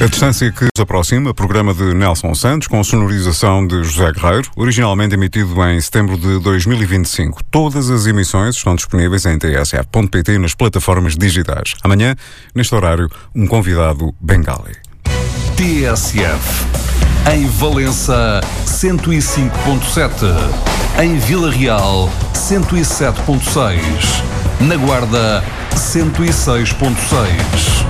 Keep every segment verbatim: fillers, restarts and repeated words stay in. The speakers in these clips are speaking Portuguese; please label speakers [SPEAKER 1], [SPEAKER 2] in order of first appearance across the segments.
[SPEAKER 1] A Distância que nos aproxima, programa de Nelson Santos, com sonorização de José Guerreiro, originalmente emitido em setembro de dois mil e vinte e cinco. Todas as emissões estão disponíveis em t s f ponto p t nas plataformas digitais. Amanhã, neste horário, um convidado bengali.
[SPEAKER 2] T S F. Em Valença, cento e cinco ponto sete. Em Vila Real, cento e sete ponto seis. Na Guarda, cento e seis ponto seis.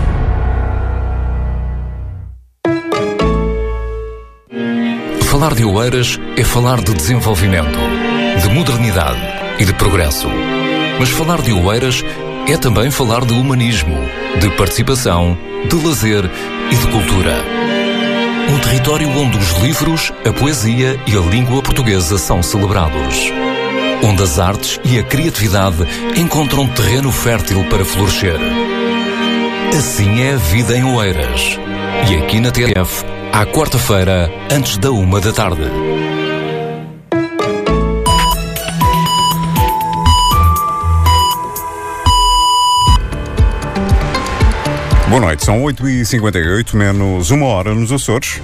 [SPEAKER 2] Falar de Oeiras é falar de desenvolvimento, de modernidade e de progresso. Mas falar de Oeiras é também falar de humanismo, de participação, de lazer e de cultura. Um território onde os livros, a poesia e a língua portuguesa são celebrados. Onde as artes e a criatividade encontram terreno fértil para florescer. Assim é a vida em Oeiras. E aqui na T S F, à quarta-feira, antes da uma da tarde.
[SPEAKER 1] Boa noite, são oito e cinquenta e oito, menos uma hora nos Açores.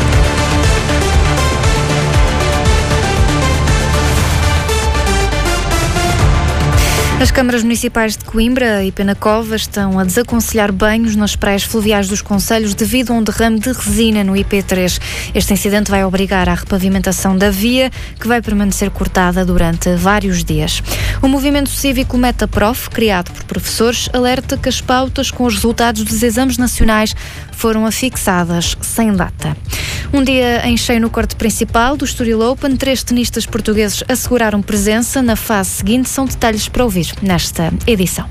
[SPEAKER 3] As câmaras municipais de Coimbra e Penacova estão a desaconselhar banhos nas praias fluviais dos concelhos devido a um derrame de resina no I P três. Este incidente vai obrigar à repavimentação da via, que vai permanecer cortada durante vários dias. O movimento cívico Metaprof, criado por professores, alerta que as pautas com os resultados dos exames nacionais foram afixadas sem data. Um dia em cheio no corte principal do Estoril Open, três tenistas portugueses asseguraram presença na fase seguinte. São detalhes para ouvir nesta edição.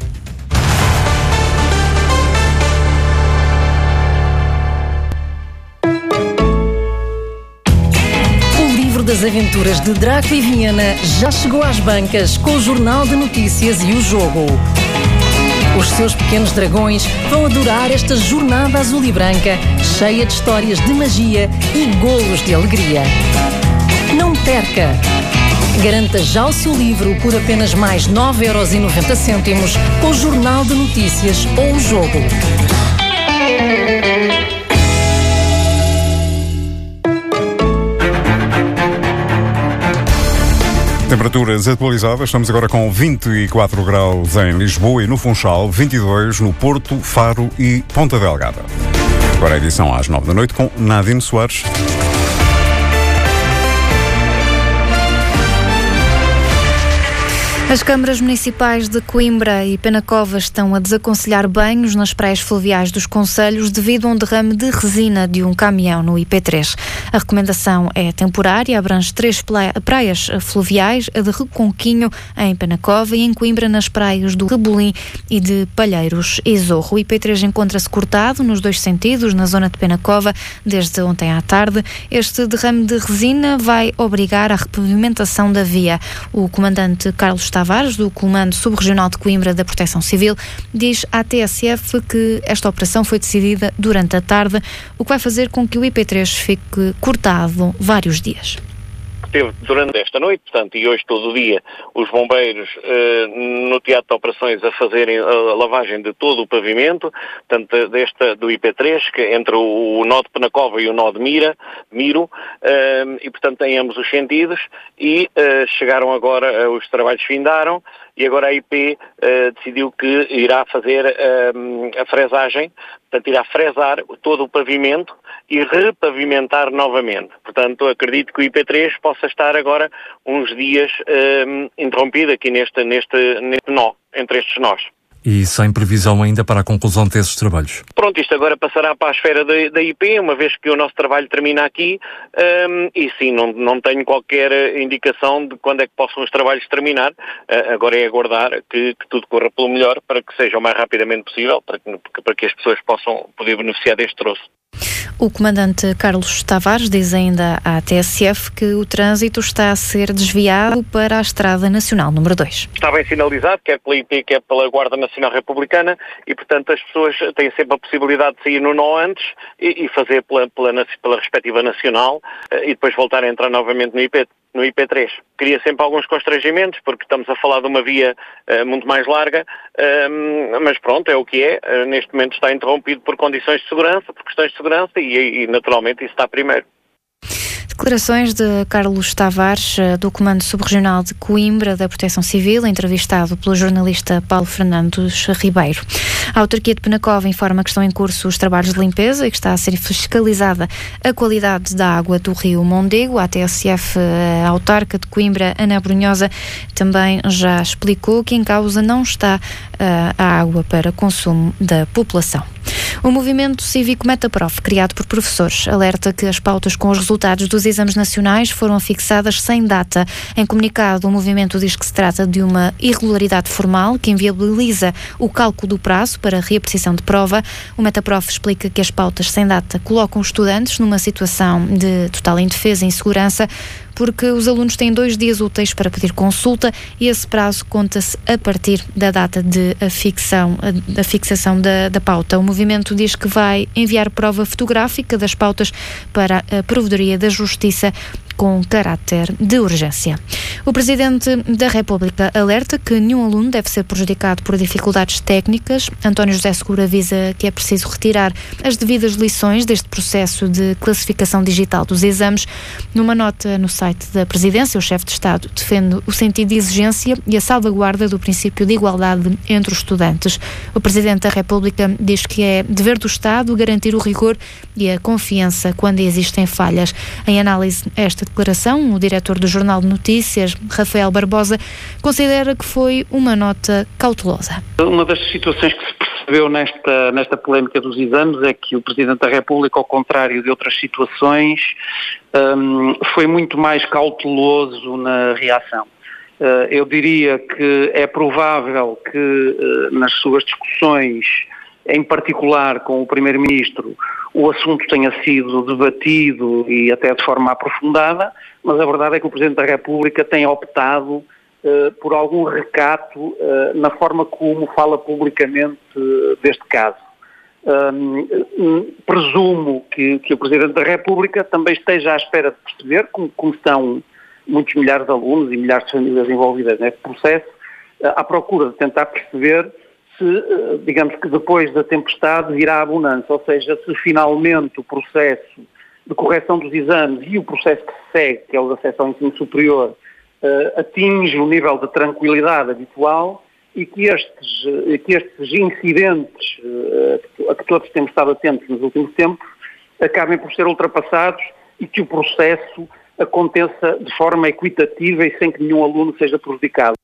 [SPEAKER 4] O livro das aventuras de Draco e Viena já chegou às bancas com o Jornal de Notícias e o Jogo. Os seus pequenos dragões vão adorar esta jornada azul e branca, cheia de histórias de magia e golos de alegria. Não perca! Garanta já o seu livro por apenas mais nove euros e noventa cêntimos com o Jornal de Notícias ou o Jogo.
[SPEAKER 1] Temperaturas atualizadas, estamos agora com vinte e quatro graus em Lisboa e no Funchal, vinte e dois no Porto, Faro e Ponta Delgada. Agora a edição às nove da noite com Nadine Soares.
[SPEAKER 3] As câmaras municipais de Coimbra e Penacova estão a desaconselhar banhos nas praias fluviais dos concelhos devido a um derrame de resina de um caminhão no I P três. A recomendação é temporária, abrange três praias fluviais, a de Reconquinho, em Penacova, e em Coimbra, nas praias do Rebolim e de Palheiros e Zorro. O I P três encontra-se cortado nos dois sentidos, na zona de Penacova, desde ontem à tarde. Este derrame de resina vai obrigar à repavimentação da via. O comandante Carlos Tavares, do Comando Subregional de Coimbra da Proteção Civil, diz à T S F que esta operação foi decidida durante a tarde, o que vai fazer com que o I P três fique cortado vários dias.
[SPEAKER 5] Teve durante esta noite, portanto, e hoje todo o dia, os bombeiros eh, no teatro de operações a fazerem a lavagem de todo o pavimento, portanto, desta, do I P três, que entre o, o nó de Penacova e o nó de Mira, Miro, eh, e portanto em ambos os sentidos, e eh, chegaram agora, eh, os trabalhos findaram, e agora a I P eh, decidiu que irá fazer eh, a fresagem, portanto irá fresar todo o pavimento e repavimentar novamente. Portanto, acredito que o I P três possa estar agora uns dias eh, interrompido aqui neste, neste, neste nó, entre estes nós.
[SPEAKER 6] E sem previsão ainda para a conclusão desses trabalhos?
[SPEAKER 5] Pronto, isto agora passará para a esfera da, da I P, uma vez que o nosso trabalho termina aqui, um, e sim, não, não tenho qualquer indicação de quando é que possam os trabalhos terminar. Uh, agora é aguardar que, que tudo corra pelo melhor, para que seja o mais rapidamente possível, para que, para que as pessoas possam poder beneficiar deste troço.
[SPEAKER 3] O comandante Carlos Tavares diz ainda à T S F que o trânsito está a ser desviado para a Estrada Nacional número dois.
[SPEAKER 5] Está bem sinalizado, quer pela I P, quer pela Guarda Nacional Republicana, e portanto as pessoas têm sempre a possibilidade de sair no nó antes e, e fazer pela, pela, pela respectiva Nacional e depois voltar a entrar novamente no I P. No I P três. Cria sempre alguns constrangimentos, porque estamos a falar de uma via uh, muito mais larga, uh, mas pronto, é o que é. Uh, neste momento está interrompido por condições de segurança, por questões de segurança, e, e naturalmente isso está primeiro.
[SPEAKER 3] Declarações de Carlos Tavares, do Comando Subregional de Coimbra da Proteção Civil, entrevistado pelo jornalista Paulo Fernandes Ribeiro. A autarquia de Penacova informa que estão em curso os trabalhos de limpeza e que está a ser fiscalizada a qualidade da água do rio Mondego. A T S F, a autarca de Coimbra, Ana Brunhosa, também já explicou que em causa não está uh, a água para consumo da população. O movimento cívico Metaprof, criado por professores, alerta que as pautas com os resultados dos exames nacionais foram fixadas sem data. Em comunicado, o movimento diz que se trata de uma irregularidade formal que inviabiliza o cálculo do prazo para reapreciação de prova. O Metaprof explica que as pautas sem data colocam os estudantes numa situação de total indefesa e insegurança, porque os alunos têm dois dias úteis para pedir consulta e esse prazo conta-se a partir da data de a fixação, a, a fixação da, da pauta. O movimento diz que vai enviar prova fotográfica das pautas para a Provedoria da Justiça com caráter de urgência. O Presidente da República alerta que nenhum aluno deve ser prejudicado por dificuldades técnicas. António José Seguro avisa que é preciso retirar as devidas lições deste processo de classificação digital dos exames. Numa nota no site da Presidência, o chefe de Estado defende o sentido de exigência e a salvaguarda do princípio de igualdade entre os estudantes. O Presidente da República diz que é dever do Estado garantir o rigor e a confiança quando existem falhas. Em análise a esta declaração, o diretor do Jornal de Notícias, Rafael Barbosa, considera que foi uma nota cautelosa.
[SPEAKER 7] Uma das situações que se percebeu nesta, nesta polémica dos exames é que o Presidente da República, ao contrário de outras situações, um, foi muito mais cauteloso na reação. Uh, eu diria que é provável que uh, nas suas discussões, em particular com o Primeiro-Ministro, o assunto tenha sido debatido e até de forma aprofundada, mas a verdade é que o Presidente da República tem optado uh, por algum recato uh, na forma como fala publicamente uh, deste caso. Um, um, presumo que, que o Presidente da República também esteja à espera de perceber, como, como estão muitos milhares de alunos e milhares de famílias envolvidas neste processo, uh, à procura de tentar perceber se, digamos que depois da tempestade virá a bonança, ou seja, se finalmente o processo de correção dos exames e o processo que se segue, que é o de acesso ao ensino superior, uh, atinge o nível de tranquilidade habitual e que estes, que estes incidentes uh, a que todos temos estado atentos nos últimos tempos acabem por ser ultrapassados e que o processo aconteça de forma equitativa e sem que nenhum aluno seja prejudicado.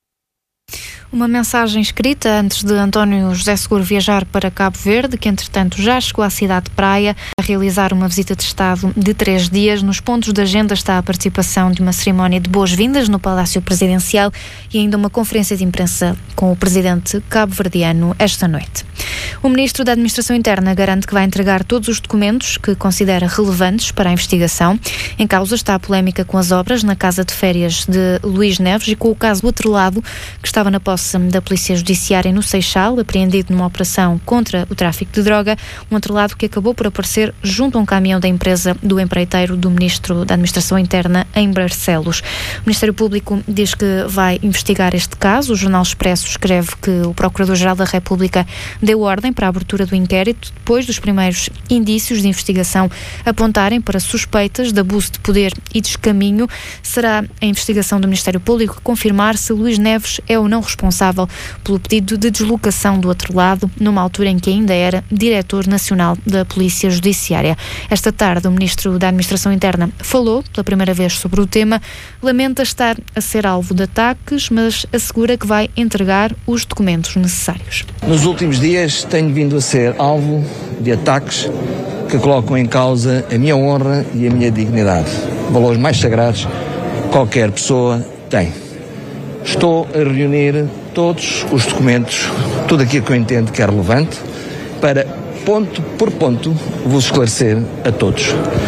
[SPEAKER 3] Uma mensagem escrita antes de António José Seguro viajar para Cabo Verde, que entretanto já chegou à cidade de Praia a realizar uma visita de Estado de três dias. Nos pontos da agenda está a participação de uma cerimónia de boas-vindas no Palácio Presidencial e ainda uma conferência de imprensa com o presidente cabo-verdiano esta noite. O Ministro da Administração Interna garante que vai entregar todos os documentos que considera relevantes para a investigação. Em causa está a polémica com as obras na casa de férias de Luís Neves e com o caso do atrelado que estava na posse da Polícia Judiciária no Seixal, apreendido numa operação contra o tráfico de droga, um atrelado que acabou por aparecer junto a um caminhão da empresa do empreiteiro do Ministro da Administração Interna em Barcelos. O Ministério Público diz que vai investigar este caso. O Jornal Expresso escreve que o Procurador-Geral da República deu ordem para a abertura do inquérito depois dos primeiros indícios de investigação apontarem para suspeitas de abuso de poder e descaminho. Será a investigação do Ministério Público confirmar se Luís Neves é ou não responsável pelo pedido de deslocação do atrelado, numa altura em que ainda era Diretor Nacional da Polícia Judiciária. Esta tarde, o Ministro da Administração Interna falou pela primeira vez sobre o tema, lamenta estar a ser alvo de ataques, mas assegura que vai entregar os documentos necessários.
[SPEAKER 8] Nos últimos dias tenho vindo a ser alvo de ataques que colocam em causa a minha honra e a minha dignidade, valores mais sagrados que qualquer pessoa tem. Estou a reunir todos os documentos, tudo aquilo que eu entendo que é relevante, para ponto por ponto, vos esclarecer a todos.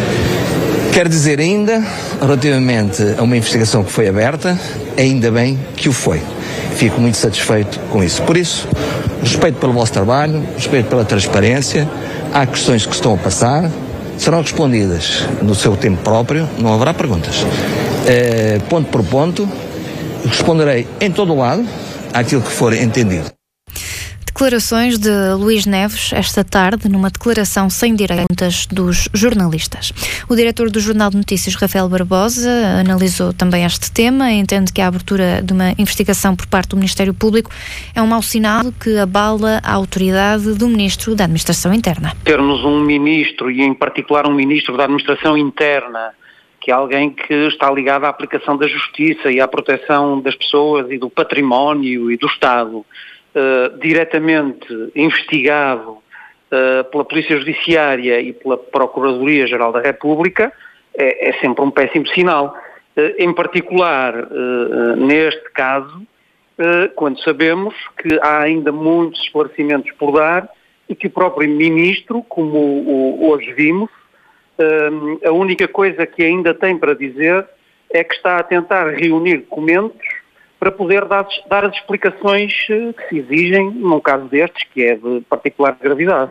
[SPEAKER 8] Quero dizer ainda, relativamente a uma investigação que foi aberta, ainda bem que o foi. Fico muito satisfeito com isso. Por isso, respeito pelo vosso trabalho, respeito pela transparência. Há questões que estão a passar, serão respondidas no seu tempo próprio, não haverá perguntas. É, ponto por ponto, responderei em todo o lado àquilo que for entendido.
[SPEAKER 3] Declarações de Luís Neves esta tarde numa declaração sem direitos dos jornalistas. O diretor do Jornal de Notícias, Rafael Barbosa, analisou também este tema e entende que a abertura de uma investigação por parte do Ministério Público é um mau sinal que abala a autoridade do Ministro da Administração Interna.
[SPEAKER 7] Termos um Ministro, e em particular um Ministro da Administração Interna, que é alguém que está ligado à aplicação da justiça e à proteção das pessoas e do património e do Estado, Uh, diretamente investigado uh, pela Polícia Judiciária e pela Procuradoria-Geral da República, é, é sempre um péssimo sinal. Uh, em particular, uh, neste caso, uh, quando sabemos que há ainda muitos esclarecimentos por dar e que o próprio Ministro, como o, hoje vimos, uh, a única coisa que ainda tem para dizer é que está a tentar reunir documentos para poder dar, dar as explicações que se exigem num caso destes, que é de particular gravidade.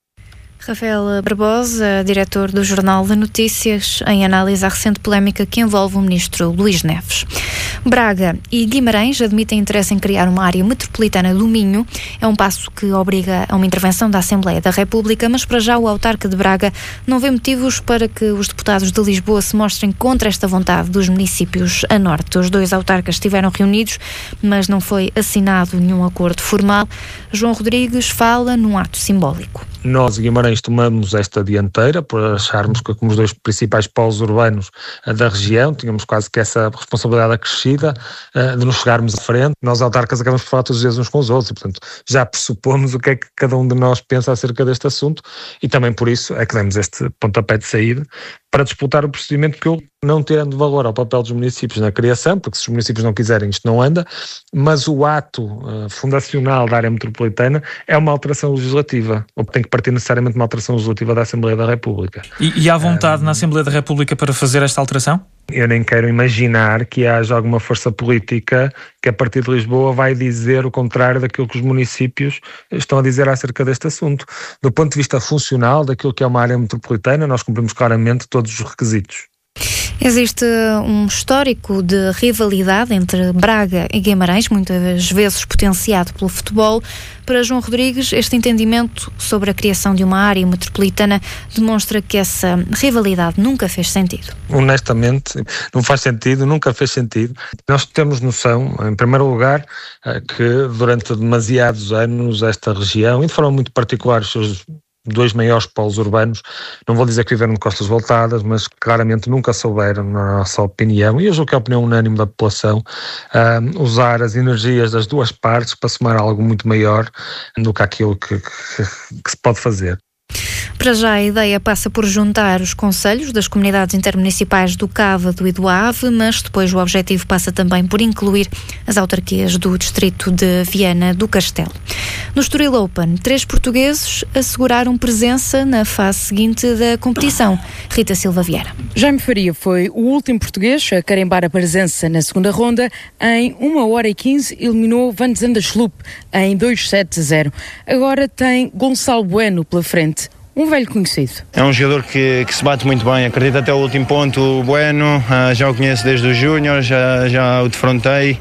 [SPEAKER 3] Rafael Barbosa, diretor do Jornal de Notícias, em análise à recente polémica que envolve o ministro Luís Neves. Braga e Guimarães admitem interesse em criar uma área metropolitana do Minho. É um passo que obriga a uma intervenção da Assembleia da República, mas para já o autarca de Braga não vê motivos para que os deputados de Lisboa se mostrem contra esta vontade dos municípios a norte. Os dois autarcas estiveram reunidos, mas não foi assinado nenhum acordo formal. João Rodrigues fala num ato simbólico.
[SPEAKER 9] Nós, Guimarães, tomamos esta dianteira por acharmos que, como os dois principais polos urbanos da região, tínhamos quase que essa responsabilidade acrescida uh, de nos chegarmos à frente. Nós, autarcas, acabamos por falar todos os dias uns com os outros e, portanto, já pressupomos o que é que cada um de nós pensa acerca deste assunto e também por isso é que demos este pontapé de saída para disputar o procedimento que eu, não tirando valor ao papel dos municípios na criação, porque se os municípios não quiserem isto não anda, mas o ato uh, fundacional da área metropolitana é uma alteração legislativa, ou tem que partir necessariamente de uma alteração legislativa da Assembleia da República.
[SPEAKER 10] E, e há vontade um, na Assembleia da República para fazer esta alteração?
[SPEAKER 9] Eu nem quero imaginar que haja alguma força política que a partir de Lisboa vai dizer o contrário daquilo que os municípios estão a dizer acerca deste assunto. Do ponto de vista funcional, daquilo que é uma área metropolitana, nós cumprimos claramente todos os requisitos.
[SPEAKER 3] Existe um histórico de rivalidade entre Braga e Guimarães, muitas vezes potenciado pelo futebol. Para João Rodrigues, este entendimento sobre a criação de uma área metropolitana demonstra que essa rivalidade nunca fez sentido.
[SPEAKER 9] Honestamente, não faz sentido, nunca fez sentido. Nós temos noção, em primeiro lugar, que durante demasiados anos esta região, e de forma muito particular os seus dois maiores polos urbanos, não vou dizer que viveram de costas voltadas, mas claramente nunca souberam, na nossa opinião, e eu julgo que é a opinião unânime da população, uh, usar as energias das duas partes para somar algo muito maior do que aquilo que, que, que se pode fazer.
[SPEAKER 3] Para já a ideia passa por juntar os concelhos das comunidades intermunicipais do Cávado e do Ave, mas depois o objetivo passa também por incluir as autarquias do distrito de Viana do Castelo. No Estoril Open, três portugueses asseguraram presença na fase seguinte da competição. Rita Silva Vieira.
[SPEAKER 11] Jaime Faria foi o último português a carimbar a presença na segunda ronda. Em uma hora e quinze eliminou Van Zandersloop em dois sets a zero. Agora tem Gonçalo Bueno pela frente. Um velho conhecido.
[SPEAKER 12] É um jogador que, que se bate muito bem, acredito até o último ponto, o Bueno, uh, já o conheço desde o Júnior, já, já o defrontei,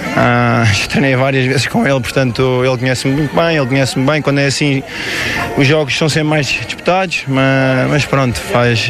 [SPEAKER 12] uh, já treinei várias vezes com ele, portanto ele conhece-me muito bem, ele conhece-me bem, quando é assim os jogos são sempre mais disputados, mas, mas pronto, faz,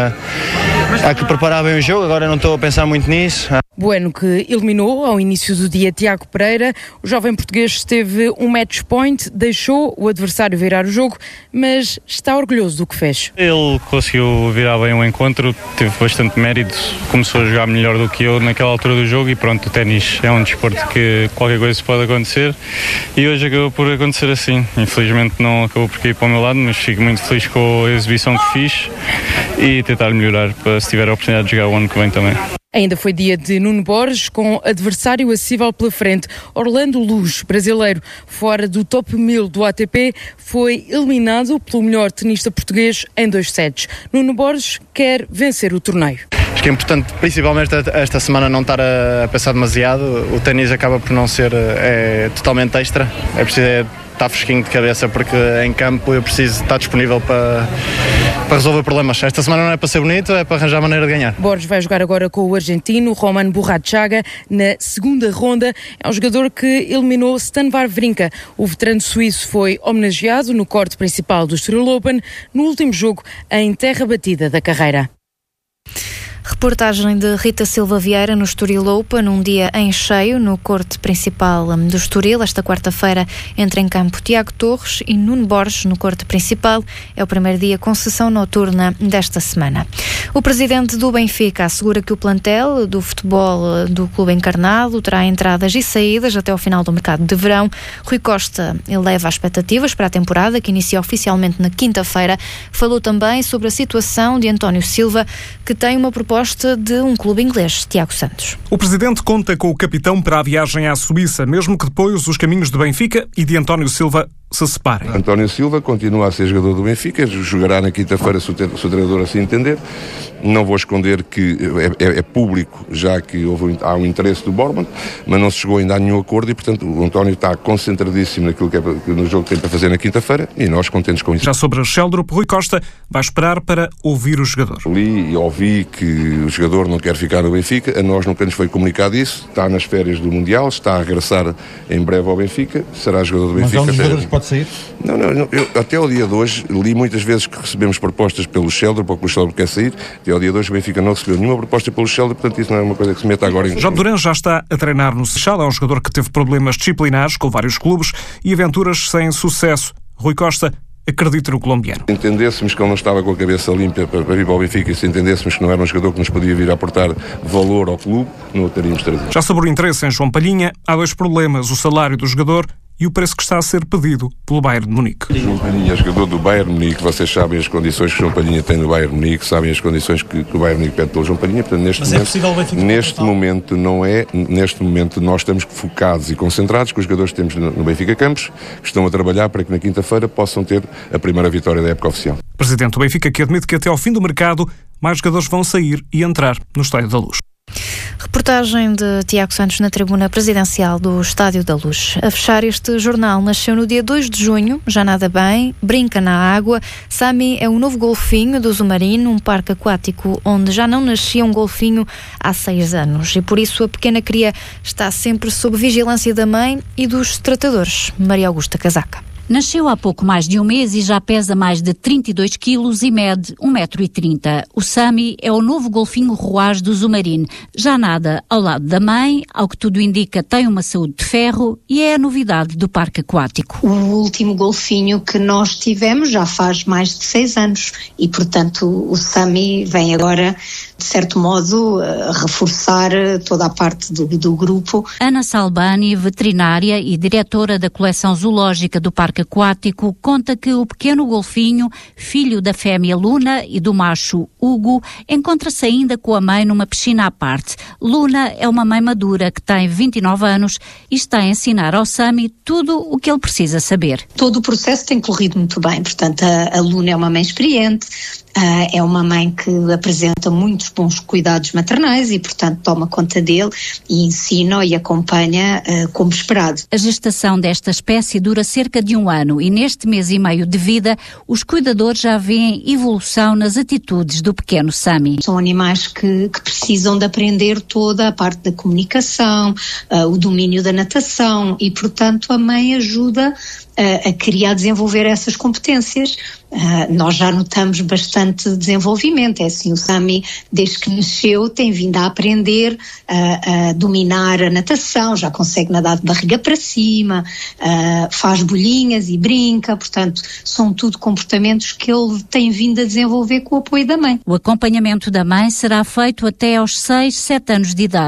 [SPEAKER 12] uh, há que preparar bem o jogo, agora não estou a pensar muito nisso.
[SPEAKER 11] Bueno, que eliminou ao início do dia Tiago Pereira, o jovem português teve um match point, deixou o adversário virar o jogo, mas está orgulhoso do que fez.
[SPEAKER 13] Ele conseguiu virar bem o encontro, teve bastante mérito, começou a jogar melhor do que eu naquela altura do jogo e pronto, o ténis é um desporto que qualquer coisa pode acontecer e hoje acabou por acontecer assim. Infelizmente não acabou por cair para o meu lado, mas fico muito feliz com a exibição que fiz e tentar melhorar para se tiver a oportunidade de jogar o ano que vem também.
[SPEAKER 11] Ainda foi dia de Nuno Borges, com adversário acessível pela frente. Orlando Luz, brasileiro, fora do top mil do A T P, foi eliminado pelo melhor tenista português em dois sets. Nuno Borges quer vencer o torneio.
[SPEAKER 12] Acho que é importante, principalmente esta semana, não estar a pensar demasiado. O ténis acaba por não ser é, totalmente extra. É preciso é, estar fresquinho de cabeça, porque em campo eu preciso estar disponível para, para resolver problemas. Esta semana não é para ser bonito, é para arranjar maneira de ganhar.
[SPEAKER 11] Borges vai jogar agora com o argentino Roman Borrachaga na segunda ronda. É um jogador que eliminou Stan Wawrinka. O veterano suíço foi homenageado no corte principal do Estoril Open no último jogo em terra batida da carreira.
[SPEAKER 3] Reportagem de Rita Silva Vieira no Estoril Open, um dia em cheio no corte principal do Estoril. Esta quarta-feira entra em campo Tiago Torres e Nuno Borges no corte principal. É o primeiro dia com sessão noturna desta semana. O presidente do Benfica assegura que o plantel do futebol do clube encarnado terá entradas e saídas até ao final do mercado de verão. Rui Costa eleva as expectativas para a temporada, que inicia oficialmente na quinta-feira. Falou também sobre a situação de António Silva, que tem uma proposta de um clube inglês. Tiago Santos.
[SPEAKER 14] O presidente conta com o capitão para a viagem à Suíça, mesmo que depois os caminhos de Benfica e de António Silva se separem.
[SPEAKER 15] António Silva continua a ser jogador do Benfica, jogará na quinta-feira se o treinador assim entender. Não vou esconder que é, é, é público, já que houve, há um interesse do Bournemouth, mas não se chegou ainda a nenhum acordo e, portanto, o António está concentradíssimo naquilo que é no jogo que tem para fazer na quinta-feira e nós contentes com isso.
[SPEAKER 14] Já sobre a Sheldrop, Rui Costa vai esperar para ouvir o jogador.
[SPEAKER 15] Li e ouvi que o jogador não quer ficar no Benfica, a nós nunca nos foi comunicado isso, está nas férias do Mundial, está a regressar em breve ao Benfica, será jogador do Benfica.
[SPEAKER 16] Mas é um dos jogadores que pode sair?
[SPEAKER 15] Não, não, não eu, até ao dia de hoje, li muitas vezes que recebemos propostas pelo Sheldrop ou que o Sheldrop quer sair, até ao dia de hoje o Benfica não recebeu nenhuma proposta pelo Sheldrop, portanto isso não é uma coisa que se meta agora em...
[SPEAKER 14] João Duran já está a treinar no Seixal, é um jogador que teve problemas disciplinares com vários clubes e aventuras sem sucesso. Rui Costa acredita no colombiano.
[SPEAKER 15] Se entendêssemos que ele não estava com a cabeça limpa para, para vir para o Benfica e se entendêssemos que não era um jogador que nos podia vir a aportar valor ao clube, não o teríamos trazido.
[SPEAKER 14] Já sobre o interesse em João Palhinha, há dois problemas: o salário do jogador e o preço que está a ser pedido pelo Bayern de Munique.
[SPEAKER 15] João Palhinha é jogador do Bayern de Munique, vocês sabem as condições que João Palhinha tem no Bayern de Munique, sabem as condições que, que o Bayern de Munique pede pelo João Palhinha, portanto neste
[SPEAKER 16] Mas
[SPEAKER 15] momento,
[SPEAKER 16] é possível
[SPEAKER 15] neste momento não é, neste momento nós estamos focados e concentrados com os jogadores que temos no, no Benfica Campos, que estão a trabalhar para que na quinta-feira possam ter a primeira vitória da época oficial.
[SPEAKER 14] Presidente do Benfica que admite que até ao fim do mercado mais jogadores vão sair e entrar no Estádio da Luz.
[SPEAKER 3] Reportagem de Tiago Santos na tribuna presidencial do Estádio da Luz. A fechar este jornal, nasceu no dia dois de junho, já nada bem, brinca na água. Sami é o novo golfinho do Zumarino, um parque aquático onde já não nascia um golfinho há seis anos. E por isso a pequena cria está sempre sob vigilância da mãe e dos tratadores. Maria Augusta Casaca.
[SPEAKER 17] Nasceu há pouco mais de um mês e já pesa mais de trinta e dois quilos e mede um metro e trinta. O Sami é o novo golfinho roaz do Zumarino. Já nada ao lado da mãe, ao que tudo indica tem uma saúde de ferro e é a novidade do parque aquático.
[SPEAKER 18] O último golfinho que nós tivemos já faz mais de seis anos e, portanto, o Sami vem agora, de certo modo, reforçar toda a parte do, do grupo.
[SPEAKER 17] Ana Salbani, veterinária e diretora da coleção zoológica do parque aquático, conta que o pequeno golfinho, filho da fêmea Luna e do macho Hugo, encontra-se ainda com a mãe numa piscina à parte. Luna é uma mãe madura que tem vinte e nove anos e está a ensinar ao Sami tudo o que ele precisa saber.
[SPEAKER 18] Todo o processo tem corrido muito bem, portanto a, a Luna é uma mãe experiente, Uh, é uma mãe que apresenta muitos bons cuidados maternais e, portanto, toma conta dele e ensina e acompanha uh, como esperado.
[SPEAKER 17] A gestação desta espécie dura cerca de um ano e neste mês e meio de vida, os cuidadores já veem evolução nas atitudes do pequeno Sami.
[SPEAKER 18] São animais que, que precisam de aprender toda a parte da comunicação, uh, o domínio da natação e, portanto, a mãe ajuda uh, a criar, desenvolver essas competências. Uh, nós já notamos bastante desenvolvimento, é assim, o Sami desde que nasceu tem vindo a aprender uh, a dominar a natação, já consegue nadar de barriga para cima, uh, faz bolinhas e brinca, portanto são tudo comportamentos que ele tem vindo a desenvolver com o apoio da mãe.
[SPEAKER 17] O acompanhamento da mãe será feito até aos seis, sete anos de idade,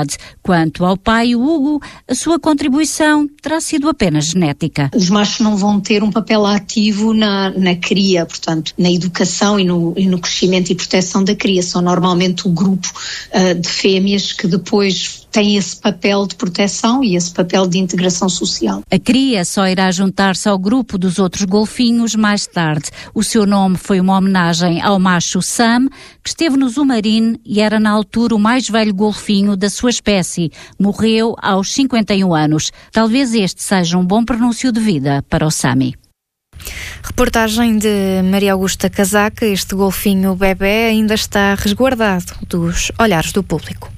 [SPEAKER 17] Quanto ao pai, o Hugo, a sua contribuição terá sido apenas genética.
[SPEAKER 18] Os machos não vão ter um papel ativo na, na cria, portanto, na educação e no, e no crescimento e proteção da cria. São normalmente o grupo uh, de fêmeas que depois tem esse papel de proteção e esse papel de integração social.
[SPEAKER 17] A cria só irá juntar-se ao grupo dos outros golfinhos mais tarde. O seu nome foi uma homenagem ao macho Sam, que esteve no Zumarine e era na altura o mais velho golfinho da sua espécie. Morreu aos cinquenta e um anos. Talvez este seja um bom prenúncio de vida para o Sami.
[SPEAKER 3] Reportagem de Maria Augusta Casaca. Este golfinho bebé ainda está resguardado dos olhares do público.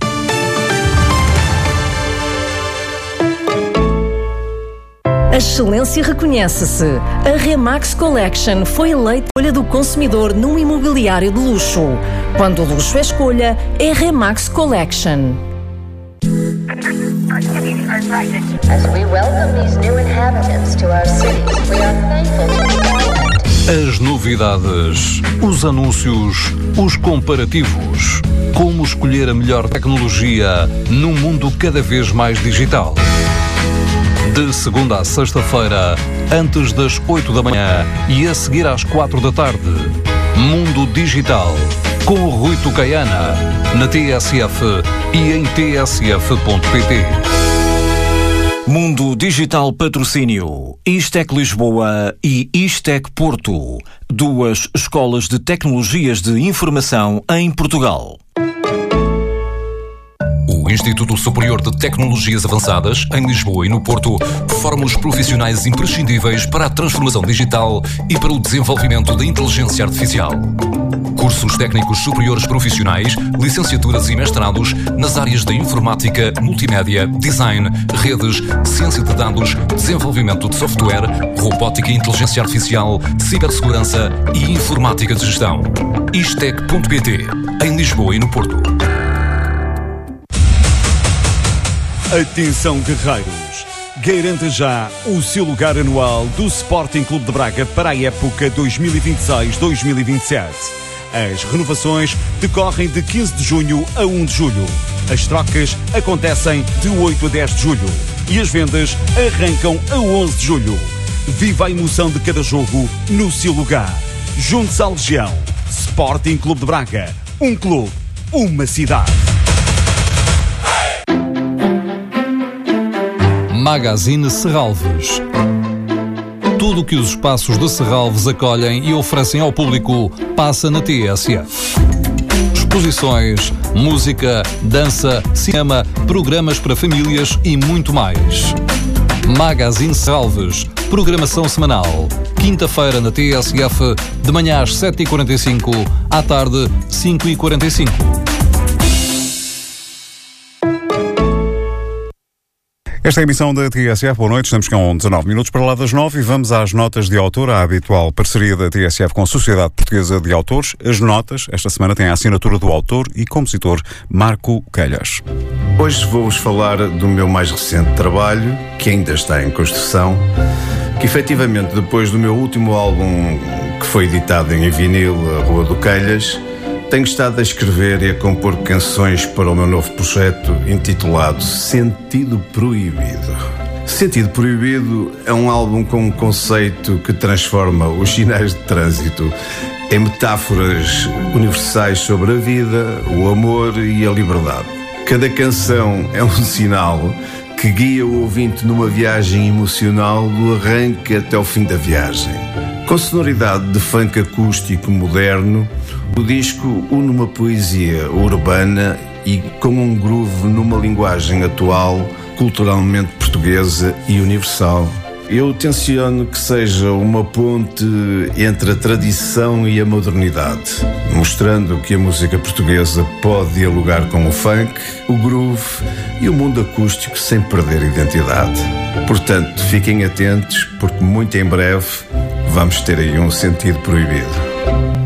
[SPEAKER 4] A excelência reconhece-se. A Remax Collection foi eleita escolha do consumidor num imobiliário de luxo. Quando o luxo é escolha, é Remax Collection.
[SPEAKER 16] As we welcome these new inhabitants to our cities, we are thankful to
[SPEAKER 2] As novidades, os anúncios, os comparativos. Como escolher a melhor tecnologia num mundo cada vez mais digital. De segunda a sexta-feira, antes das oito da manhã e a seguir às quatro da tarde. Mundo Digital, com o Rui Tucaiana, na T S F e em t s f ponto p t.
[SPEAKER 19] Mundo Digital Patrocínio, Istec Lisboa e Istec Porto, duas escolas de tecnologias de informação em Portugal.
[SPEAKER 2] O Instituto Superior de Tecnologias Avançadas, em Lisboa e no Porto, forma os profissionais imprescindíveis para a transformação digital e para o desenvolvimento da inteligência artificial. Cursos técnicos superiores profissionais, licenciaturas e mestrados nas áreas da informática, multimédia, design, redes, ciência de dados, desenvolvimento de software, robótica e inteligência artificial, cibersegurança e informática de gestão. istec ponto p t, em Lisboa e no Porto.
[SPEAKER 20] Atenção, guerreiros! Garanta já o seu lugar anual do Sporting Clube de Braga para a época dois mil e vinte e seis dois mil e vinte e sete. As renovações decorrem de quinze de junho a um de julho. As trocas acontecem de oito a dez de julho. E as vendas arrancam a onze de julho. Viva a emoção de cada jogo no seu lugar. Junte-se à Legião. Sporting Clube de Braga. Um clube, uma cidade.
[SPEAKER 2] Magazine Serralves. Tudo o que os espaços de Serralves acolhem e oferecem ao público passa na T S F. Exposições, música, dança, cinema, programas para famílias e muito mais. Magazine Serralves. Programação semanal. Quinta-feira na T S F, de manhã às sete e quarenta e cinco, à tarde cinco e quarenta e cinco.
[SPEAKER 1] Esta é a emissão da T S F. Boa noite, estamos com dezanove minutos para lá das nove e vamos às notas de autor, a habitual parceria da T S F com a Sociedade Portuguesa de Autores. As notas, esta semana, têm a assinatura do autor e compositor Marco Calhas.
[SPEAKER 21] Hoje vou-vos falar do meu mais recente trabalho, que ainda está em construção, que efetivamente, depois do meu último álbum, que foi editado em vinil, A Rua do Calhas, tenho estado a escrever e a compor canções para o meu novo projeto intitulado Sentido Proibido. Sentido Proibido é um álbum com um conceito que transforma os sinais de trânsito em metáforas universais sobre a vida, o amor e a liberdade. Cada canção é um sinal que guia o ouvinte numa viagem emocional do arranque até o fim da viagem. Com sonoridade de funk acústico moderno, o disco une uma poesia urbana e com um groove numa linguagem atual, culturalmente portuguesa e universal. Eu tenciono que seja uma ponte entre a tradição e a modernidade, mostrando que a música portuguesa pode dialogar com o funk, o groove e o mundo acústico sem perder identidade. Portanto, fiquem atentos, porque muito em breve vamos ter aí um Sentido Proibido.